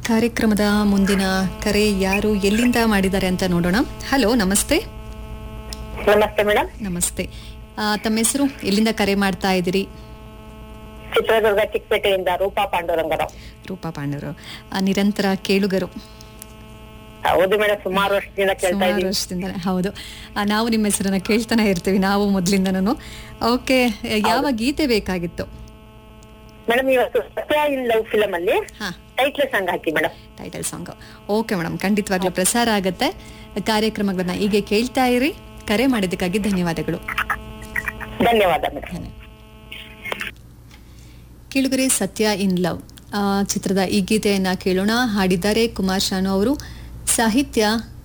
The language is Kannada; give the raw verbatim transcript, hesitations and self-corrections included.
ಕಾರ್ಯಕ್ರಮದ ಮುಂದಿನ ಕರೆ ಯಾರು ಎಲ್ಲಿಂದ ಮಾಡಿದ್ದಾರೆ ಅಂತ ನೋಡೋಣ. ಹಲೋ, ನಮಸ್ತೆ. ನಮಸ್ತೆ ಮೇಡಮ್. ನಮಸ್ತೆ. ಆ, ತಮ್ಮ ಹೆಸರು, ಎಲ್ಲಿಂದ ಕರೆ ಮಾಡ್ತಾ ಇದ್ದೀರಿ? ಚಿತ್ರದುರ್ಗ ಚಿಕ್ಕಪೇಟೆಯಿಂದ ರೂಪಾ ಪಾಂಡುರಂಗರಾವ್. ರೂಪಾ ಪಾಂಡವರು ನಿರಂತರ ಕೇಳುಗರು. ಹೌದು ಮೇಡಮ್, ಸುಮಾರು ವರ್ಷದಿಂದ ಕೇಳ್ತಾ ಸುಮಾರು ಇದ್ದೀವಿ. ವರ್ಷದಿಂದ. ಹೌದು, ಆ, ನಾವು ನಿಮ್ಮ ಹೆಸರನ್ನ ಕೇಳ್ತಾನೆ ಇರ್ತೀವಿ, ನಾವು ಮೊದ್ಲಿಂದನೂ. ಓಕೆ, ಯಾವ ಗೀತೆ ಬೇಕಾಗಿತ್ತು ಮೇಡಮ್? ಇವತ್ತು ಸತ್ಯ ಇನ್ ಲವ್ ಫಿಲಂ ಅಲ್ಲಿ ಹಾ ಟೈಟ್ಲ್ ಸಾಂಗ್ ಹಾಕಿ madam. Title song. Okay madam, ಖಂಡಿತವಾಗ್ಲೂ ಪ್ರಸಾರ ಆಗತ್ತೆ. ಕಾರ್ಯಕ್ರಮಗಳನ್ನ ಹೀಗೆ ಕೇಳ್ತಾ ಇರಿ. ಕರೆ ಮಾಡಿದ್ದಕ್ಕಾಗಿ ಧನ್ಯವಾದಗಳು. ಧನ್ಯವಾದ ಮೇಡಮ್. ಕೇಳುಗರೆ, ಸತ್ಯ ಇನ್ ಲವ್ ಚಿತ್ರದ ಈ ಗೀತೆಯನ್ನ ಕೇಳೋಣ. ಹಾಡಿದ್ದಾರೆ ಕುಮಾರ್ ಶಾನು ಅವರು, ಸಾಹಿತ್ಯ